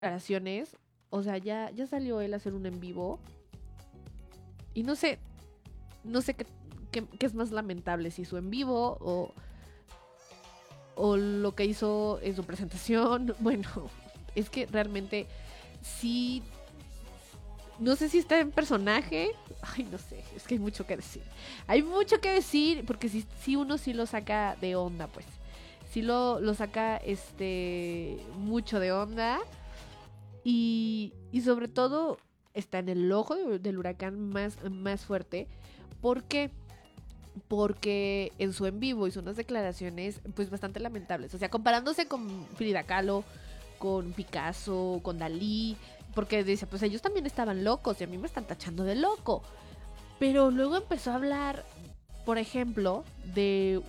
declaraciones, o sea, ya salió él a hacer un en vivo y no sé qué es más lamentable, si su en vivo o lo que hizo en su presentación. Bueno, es que realmente sí, no sé si está en personaje. Ay, no sé, es que hay mucho que decir. Hay mucho que decir, porque si uno sí lo saca de onda, pues. Sí lo saca mucho de onda. Y sobre todo está en el ojo del huracán más fuerte. ¿Por qué? Porque en su en vivo hizo unas declaraciones pues bastante lamentables. O sea, comparándose con Frida Kahlo, con Picasso, con Dalí, porque dice, pues ellos también estaban locos y a mí me están tachando de loco. Pero luego empezó a hablar, por ejemplo, de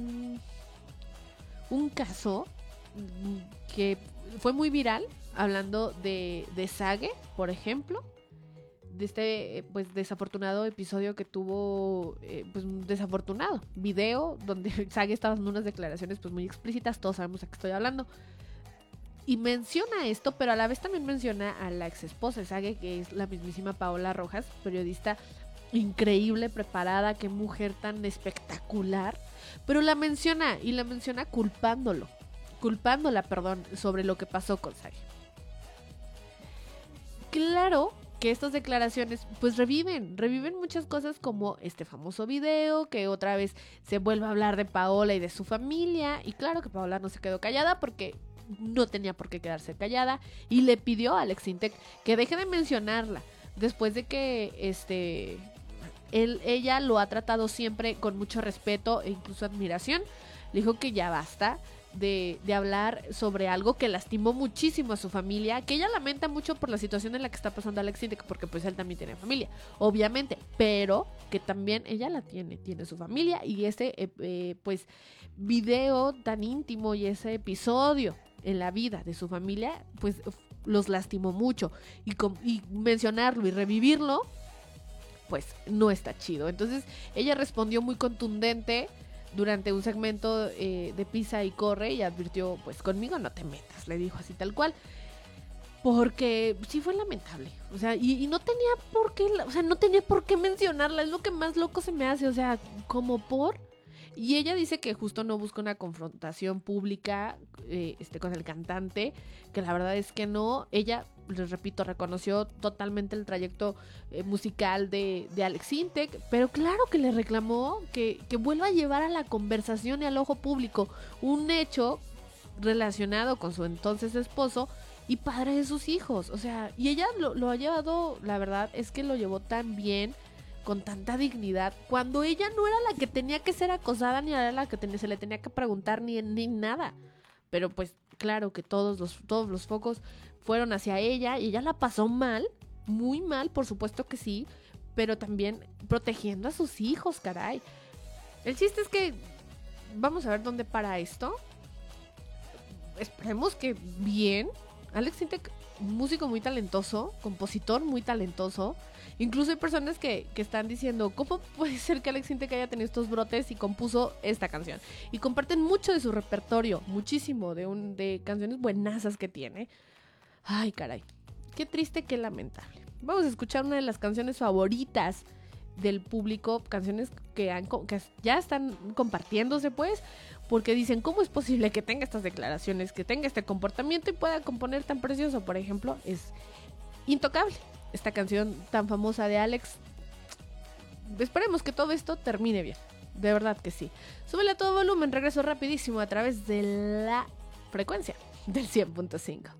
un caso que fue muy viral, hablando de Sage, por ejemplo, de este pues desafortunado episodio que tuvo, pues un desafortunado video donde Sage estaba dando unas declaraciones pues muy explícitas, todos sabemos a qué estoy hablando. Y menciona esto, pero a la vez también menciona a la ex esposa de Sage, que es la mismísima Paola Rojas, periodista increíble, preparada, qué mujer tan espectacular. Pero la menciona culpándola, perdón, sobre lo que pasó con Sage. Claro que estas declaraciones pues reviven muchas cosas, como este famoso video, que otra vez se vuelve a hablar de Paola y de su familia, y claro que Paola no se quedó callada porque no tenía por qué quedarse callada, y le pidió a Alex Intec que deje de mencionarla, después de que ella lo ha tratado siempre con mucho respeto e incluso admiración. Le dijo que ya basta de hablar sobre algo que lastimó muchísimo a su familia, que ella lamenta mucho por la situación en la que está pasando Alex Intec, porque pues él también tiene familia, obviamente, pero que también ella la tiene su familia, y ese pues video tan íntimo y ese episodio en la vida de su familia pues los lastimó mucho, y mencionarlo y revivirlo pues no está chido. Entonces ella respondió muy contundente durante un segmento de Pisa y Corre, y advirtió, pues conmigo no te metas, le dijo así tal cual, porque sí fue lamentable, o sea, y no tenía por qué, o sea, no tenía por qué mencionarla, es lo que más loco se me hace, o sea, como por... Y ella dice que justo no busca una confrontación pública con el cantante, que la verdad es que no. Ella, les repito, reconoció totalmente el trayecto musical de Alex Intec, pero claro que le reclamó que vuelva a llevar a la conversación y al ojo público un hecho relacionado con su entonces esposo y padre de sus hijos. O sea, y ella lo ha llevado, la verdad es que lo llevó tan bien, con tanta dignidad, cuando ella no era la que tenía que ser acosada, ni era la que se le tenía que preguntar, ni nada. Pero pues claro que todos los focos fueron hacia ella, y ella la pasó mal, muy mal, por supuesto que sí, pero también protegiendo a sus hijos, caray. El chiste es que vamos a ver dónde para esto. Esperemos que bien. Alex Intec, músico muy talentoso, compositor muy talentoso. Incluso hay personas que están diciendo, ¿cómo puede ser que Alex Intec haya tenido estos brotes y compuso esta canción? Y comparten mucho de su repertorio, muchísimo, de canciones buenazas que tiene. Ay, caray, qué triste, qué lamentable. Vamos a escuchar una de las canciones favoritas del público, canciones que ya están compartiéndose, pues, porque dicen, ¿cómo es posible que tenga estas declaraciones, que tenga este comportamiento y pueda componer tan precioso? Por ejemplo, es Intocable, esta canción tan famosa de Alex. Esperemos que todo esto termine bien, de verdad que sí. Súbele a todo volumen, regreso rapidísimo a través de la frecuencia del 100.5.